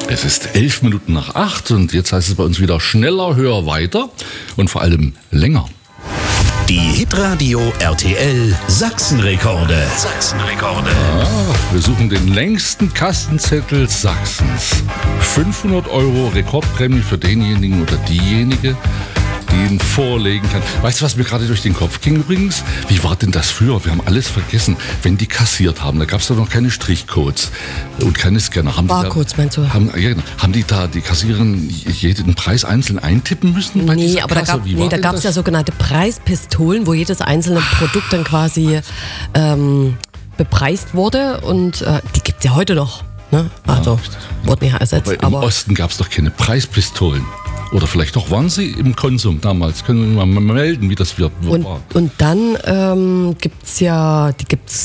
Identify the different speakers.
Speaker 1: Es ist 7:11 und jetzt heißt es bei uns wieder schneller, höher, weiter und vor allem länger.
Speaker 2: Die Hitradio RTL Sachsenrekorde.
Speaker 1: Wir suchen den längsten Kassenzettel Sachsens. 500 € Rekordprämie für denjenigen oder diejenige, die ihn vorlegen kann. Weißt du, was mir gerade durch den Kopf ging übrigens? Wie war denn das früher? Wir haben alles vergessen. Wenn die kassiert haben, da gab es doch noch keine Strichcodes und keine Scanner.
Speaker 3: Barcodes meinst du?
Speaker 1: Haben die da, die Kassiererin, jeden Preis einzeln eintippen müssen?
Speaker 3: Nee, aber da gab es ja sogenannte Preispistolen, wo jedes einzelne Produkt dann quasi bepreist wurde und die gibt es ja heute noch. Ne? Also, wurde nicht ersetzt.
Speaker 1: Aber im Osten gab es doch keine Preispistolen. Oder vielleicht doch waren sie im Konsum damals. Können wir mal melden, wie das war.
Speaker 3: Und dann gibt's